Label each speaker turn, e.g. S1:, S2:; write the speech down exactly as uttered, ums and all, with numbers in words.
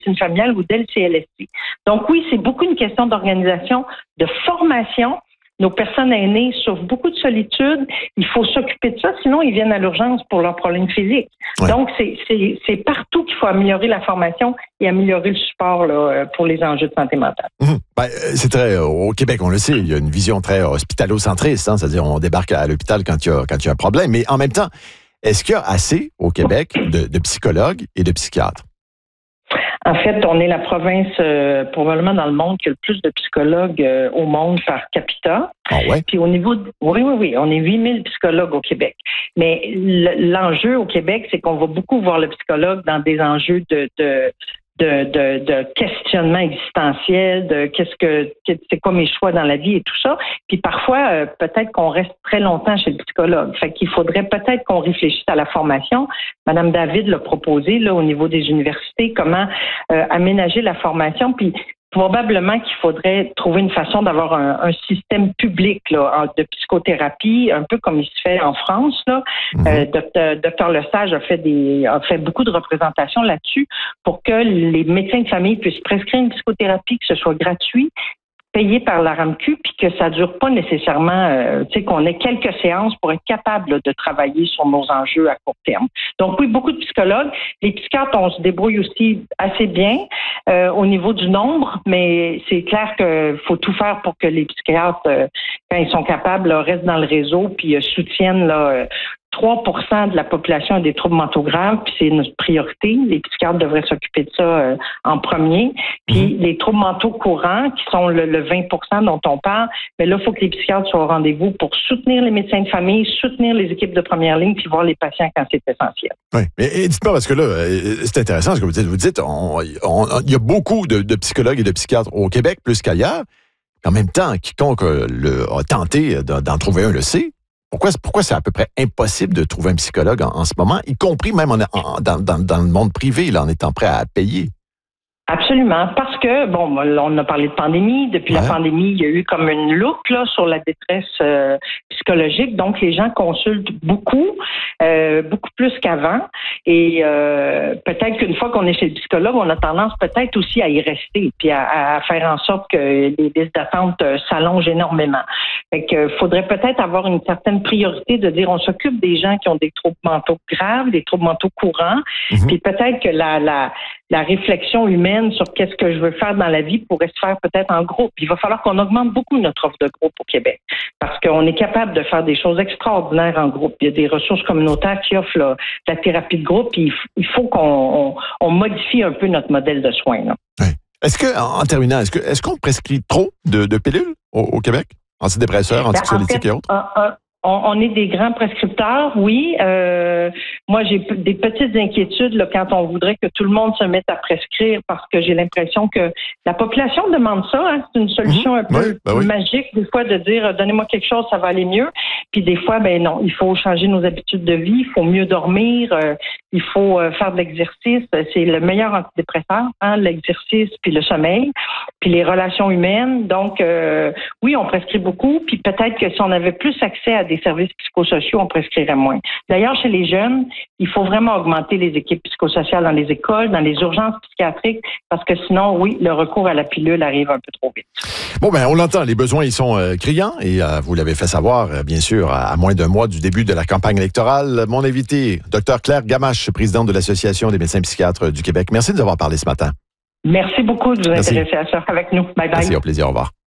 S1: médecine familiale ou d'L C L S C. Donc oui, c'est beaucoup une question d'organisation, de formation. Nos personnes aînées souffrent beaucoup de solitude. Il faut s'occuper de ça, sinon ils viennent à l'urgence pour leurs problèmes physiques. Ouais. Donc, c'est, c'est, c'est partout qu'il faut améliorer la formation et améliorer le support là, pour les enjeux de santé mentale.
S2: Mmh. Ben, c'est très, au Québec, on le sait, il y a une vision très hospitalo-centriste, hein, c'est-à-dire on débarque à l'hôpital quand il y a, quand il y a un problème. Mais en même temps, est-ce qu'il y a assez au Québec de, de psychologues et de psychiatres?
S1: En fait, on est la province euh, probablement dans le monde qui a le plus de psychologues euh, au monde par capita.
S2: Ah ouais?
S1: Puis au niveau de, oui, oui, oui, on est huit mille psychologues au Québec. Mais l'enjeu au Québec, c'est qu'on va beaucoup voir le psychologue dans des enjeux de, de De, de, de questionnement existentiel, de qu'est-ce que c'est quoi mes choix dans la vie et tout ça. Puis parfois, euh, peut-être qu'on reste très longtemps chez le psychologue. Fait qu'il faudrait peut-être qu'on réfléchisse à la formation. Madame David l'a proposé là au niveau des universités, comment euh, aménager la formation. Puis probablement qu'il faudrait trouver une façon d'avoir un, un système public là, de psychothérapie, un peu comme il se fait en France. Là. Mm-hmm. Euh, docteur, docteur Lesage a fait des a fait beaucoup de représentations là-dessus pour que les médecins de famille puissent prescrire une psychothérapie, que ce soit gratuit, payé par la R A M Q, puis que ça dure pas nécessairement, euh, tu sais, qu'on ait quelques séances pour être capable là, de travailler sur nos enjeux à court terme. Donc oui, beaucoup de psychologues. Les psychiatres, on se débrouille aussi assez bien euh, au niveau du nombre, mais c'est clair qu'il faut tout faire pour que les psychiatres, euh, quand ils sont capables, là, restent dans le réseau puis euh, soutiennent là, euh, trois pour cent de la population a des troubles mentaux graves, puis c'est notre priorité. Les psychiatres devraient s'occuper de ça euh, en premier. Puis mmh. les troubles mentaux courants, qui sont le, le vingt pour cent dont on parle, mais là, il faut que les psychiatres soient au rendez-vous pour soutenir les médecins de famille, soutenir les équipes de première ligne, puis voir les patients quand c'est essentiel.
S2: Oui, mais dites-moi, parce que là, c'est intéressant ce que vous dites. Vous dites, il y a beaucoup de, de psychologues et de psychiatres au Québec, plus qu'ailleurs. En même temps, quiconque le, a tenté d'en trouver un le sait. Pourquoi, pourquoi c'est à peu près impossible de trouver un psychologue en, en ce moment, y compris même en, en, dans, dans, dans le monde privé, là, en étant prêt à payer?
S1: Absolument, parce que, bon, on a parlé de pandémie. Depuis ouais. la pandémie, il y a eu comme une loupe là, sur la détresse euh, psychologique. Donc, les gens consultent beaucoup, euh, beaucoup plus qu'avant. Et euh, peut-être qu'une fois qu'on est chez le psychologue, on a tendance peut-être aussi à y rester puis à, à faire en sorte que les listes d'attente euh, s'allongent énormément. Fait que faudrait peut-être avoir une certaine priorité de dire on s'occupe des gens qui ont des troubles mentaux graves, des troubles mentaux courants. Mm-hmm. Puis peut-être que la, la, la réflexion humaine sur qu'est-ce que je veux faire dans la vie pourrait se faire peut-être en groupe. Il va falloir qu'on augmente beaucoup notre offre de groupe au Québec parce qu'on est capable de faire des choses extraordinaires en groupe. Il y a des ressources communautaires qui offrent là, la thérapie de groupe. Puis il faut qu'on on, on modifie un peu notre modèle de soins. Là.
S2: Oui. Est-ce que, en terminant, est-ce, que, est-ce qu'on prescrit trop de, de pilules au, au Québec? Antidépresseurs, antipsycholytiques et autres?
S1: En fait, euh, euh, On, on est des grands prescripteurs, oui. Euh, moi, j'ai p- des petites inquiétudes là, quand on voudrait que tout le monde se mette à prescrire parce que j'ai l'impression que la population demande ça. Hein? C'est une solution mmh, un peu
S2: oui, ben oui.
S1: magique, des fois, de dire « donnez-moi quelque chose, ça va aller mieux ». Puis des fois, ben non, il faut changer nos habitudes de vie, il faut mieux dormir, euh, il faut euh, faire de l'exercice. C'est le meilleur antidépresseur, hein, l'exercice puis le sommeil, puis les relations humaines. Donc, euh, oui, on prescrit beaucoup. Puis peut-être que si on avait plus accès à des services psychosociaux, on prescrirait moins. D'ailleurs, chez les jeunes, il faut vraiment augmenter les équipes psychosociales dans les écoles, dans les urgences psychiatriques, parce que sinon, oui, le recours à la pilule arrive un peu trop vite.
S2: Bon, ben, on l'entend, les besoins, ils sont euh, criants, et euh, vous l'avez fait savoir, euh, bien sûr, à, à moins d'un mois du début de la campagne électorale. Mon invité, Dr Claire Gamache, présidente de l'Association des médecins psychiatres du Québec. Merci de nous avoir parlé ce matin.
S1: Merci beaucoup de vous Merci. intéresser à ça avec nous. Bye bye.
S2: Merci, au plaisir, au revoir.